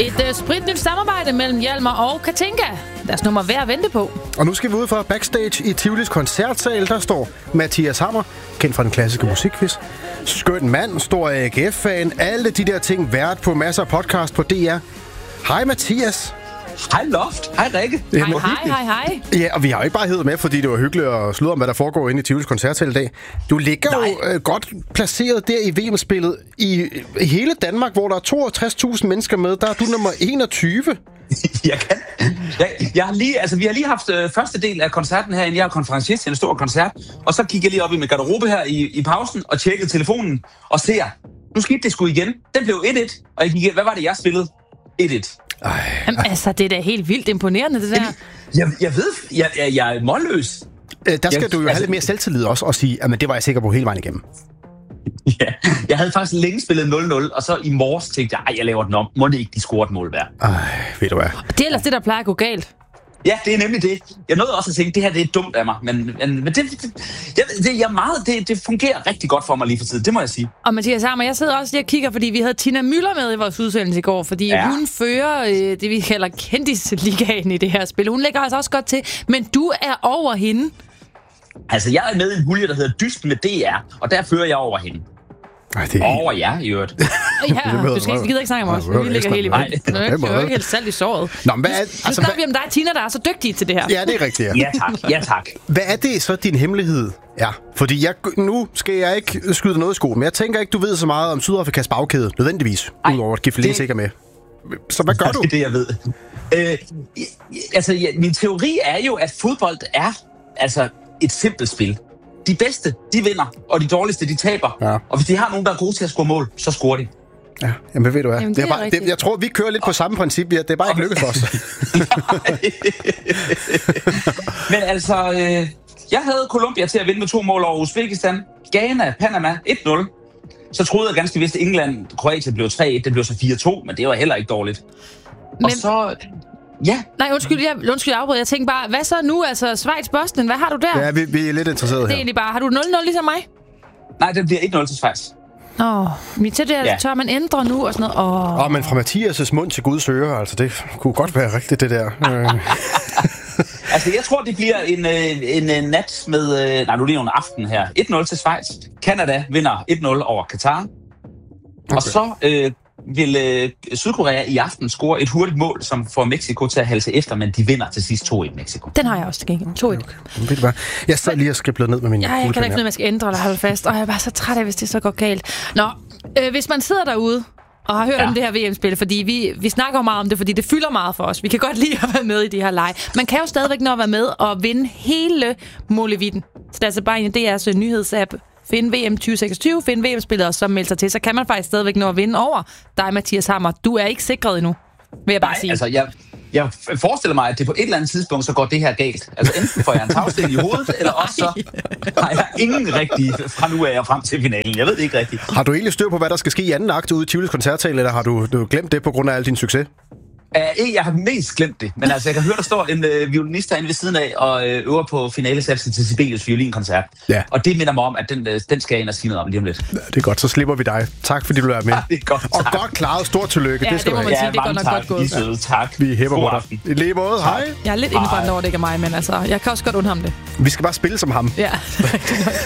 Et spritnyt samarbejde mellem Hjalmar og Katinka. Deres nummer værd at vente på. Og nu skal vi ud for backstage i Tivolis koncertsal. Der står Mathias Hammer, kendt fra den klassiske musikquiz. Skøn mand, stor AGF-fan. Alle de der ting vært på masser af podcast på DR. Hej Mathias. Hej Loft. Hej Rikke. Hej. Ja, og vi har jo ikke bare heddet med, fordi det var hyggeligt at sludre om, hvad der foregår inde i Tivolis koncertsal i dag. Du ligger jo godt placeret der i VM-spillet i hele Danmark, hvor der er 62.000 mennesker med. Der er du nummer 21. Vi har lige haft første del af koncerten herinde. Jeg er konferencier til en stor koncert, og så gik jeg lige op i min garderobe her i pausen og tjekkede telefonen og ser, nu skete det sgu igen. Den blev 1-1, og jeg gik, hvad var det, jeg spillede? 1-1. Jamen, altså, det er da helt vildt imponerende, det der. Jeg ved, jeg er målløs. Der skal du jo have lidt mere selvtillid også og sige, at det var jeg sikker på hele vejen igennem. Ja, jeg havde faktisk længe spillet 0-0, og så i morges tænkte jeg laver den om. Må det ikke de score et mål værd? Ved du hvad? Det er ellers det, der plejer at gå galt. Ja, det er nemlig det. Jeg nåede også at tænke, det her det er dumt af mig, men det fungerer rigtig godt for mig lige for tiden, det må jeg sige. Og Mathias Hammer, jeg sidder også lige og kigger, fordi vi havde Tina Müller med i vores udsendelse i går, fordi hun fører det, vi kalder kendisligaen i det her spil. Hun lægger altså også godt til, men du er over hende. Altså, jeg er med i en pulje, der hedder Dyst med DR, og der fører jeg over hende. Over jer, i øvrigt. Ja, du gider ikke snakke om os. Vi ligger helt i vej. Du er ikke helt salt i såret. Nå, men nu snakker vi om dig, Tina, der er så dygtige til det her. Ja, det er rigtigt, Ja, tak. Hvad er det så, din hemmelighed er? Fordi nu skal jeg ikke skyde noget i skoen, men jeg tænker ikke, du ved så meget om Sydafrikas bagkæde, nødvendigvis, udover at give flere sikker med. Så hvad gør du? Det er det, jeg ved. Min teori er jo, at fodbold er et simpelt spil. De bedste, de vinder, og de dårligste, de taber. Ja. Og hvis de har nogen, der er gode til at score mål, så scorer de. Ja, jamen ved du hvad? Jamen, jeg tror, vi kører lidt på samme princip. Det er bare ikke lykkedes for os. Men altså, jeg havde Colombia til at vinde med 2 mål over Uzbekistan. Ghana, Panama 1-0. Så troede jeg ganske vist, at England, Kroatien blev 3-1. Det blev så 4-2, men det var heller ikke dårligt. Men... Og så... Ja. Nej, undskyld, jeg afbryder. Jeg tænker bare, hvad så nu? Altså, Schweiz, Bosnien, hvad har du der? Ja, vi er lidt interesserede her. Det er egentlig bare, har du 0-0 ligesom mig? Nej, det bliver 1-0 til Schweiz. Men til det tør man ændre nu og sådan noget. Men fra Mathias' mund til Guds øre, altså det kunne godt være rigtigt, det der. Altså, jeg tror, det bliver en nat med... nu lige en aften her. 1-0 til Schweiz. Canada vinder 1-0 over Katar. Okay. Og så... vil Sydkorea i aften score et hurtigt mål, som får Mexico til at halse efter, men de vinder til sidst 2-1 Mexico. Den har jeg også til gengæld. 2-1. Okay. Ved du hvad? Jeg sad lige og skriblet ned med min jeg kan ikke finde, at man skal ændre eller holde fast. Og jeg er bare så træt af, hvis det så går galt. Nå, hvis man sidder derude og har hørt om det her VM-spil, fordi vi snakker jo meget om det, fordi det fylder meget for os. Vi kan godt lide at være med i de her lege. Man kan jo stadigvæk nå at være med og vinde hele målevitten. Så det er altså bare en af DR's nyhedsapp. Find VM 2026, find VM-spillere, som melder sig til, så kan man faktisk stadigvæk nå at vinde over dig, Mathias Hammer. Du er ikke sikret endnu, vil jeg bare sige. Altså, jeg forestiller mig, at det på et eller andet tidspunkt, så går det her galt. Altså, enten får jeg en tagsten i hovedet, eller også så har jeg ingen rigtig fra nu af og frem til finalen. Jeg ved det ikke rigtigt. Har du egentlig styr på, hvad der skal ske i anden akt ude i Tivolis koncertsal, eller har du glemt det på grund af al din succes? Jeg har mest glemt det, men altså, jeg kan høre, der står en violinist derinde ved siden af og øver på finalesatsen til Sibelius violinkoncert. Ja. Og det minder mig om, at den skal jeg ind og sige noget om lige om lidt. Ja, det er godt, så slipper vi dig. Tak fordi du er med. Ja, det er godt, og godt klaret, stort tillykke. Ja, det må man sige, det er godt nok godt gået. Ja, tak. Vi hæpper på dig. I lige måde, hej. Jeg er lidt indebrændt over, det ikke er mig, men altså, jeg kan også godt undre ham det. Vi skal bare spille som ham. Ja,